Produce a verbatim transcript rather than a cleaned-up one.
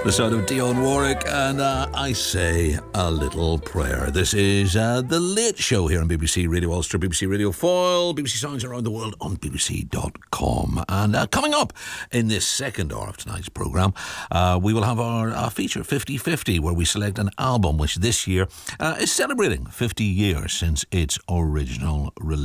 The sound of Dionne Warwick, and uh, I say a little prayer. This is uh, The Late Show here on B B C Radio Ulster, B B C Radio Foyle, B B C Songs Around the World on B B C dot com. And uh, coming up in this second hour of tonight's programme, uh, we will have our, our feature fifty fifty, where we select an album which this year uh, is celebrating fifty years since its original release.